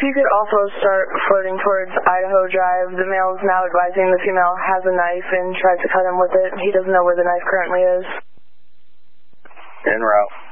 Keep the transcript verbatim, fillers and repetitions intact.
you could also start floating towards Idaho Drive. The male is now advising the female has a knife and tries to cut him with it. He doesn't know where the knife currently is. En route.